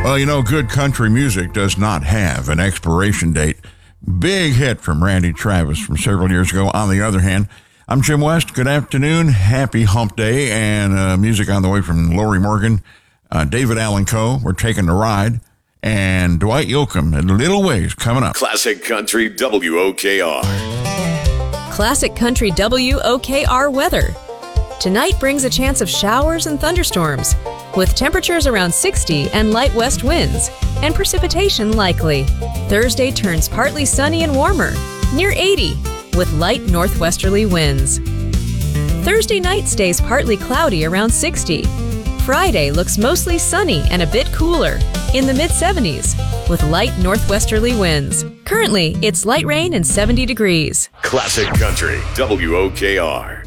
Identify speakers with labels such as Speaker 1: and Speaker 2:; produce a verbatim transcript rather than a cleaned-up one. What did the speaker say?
Speaker 1: Well, you know, good country music does not have an expiration date. Big hit from Randy Travis from several years ago. On the other hand, I'm Jim West. Good afternoon. Happy Hump Day. And uh, music on the way from Lori Morgan, uh, David Allen Coe. We're taking the ride. And Dwight Yoakam and Little Ways coming up.
Speaker 2: Classic Country W O K R.
Speaker 3: Classic Country W O K R weather. Tonight brings a chance of showers and thunderstorms, with temperatures around sixty and light west winds, and precipitation likely. Thursday turns partly sunny and warmer, near eighty, with light northwesterly winds. Thursday night stays partly cloudy around sixty. Friday looks mostly sunny and a bit cooler, in the mid seventies, with light northwesterly winds. Currently, it's light rain and seventy degrees.
Speaker 2: Classic Country W O K R.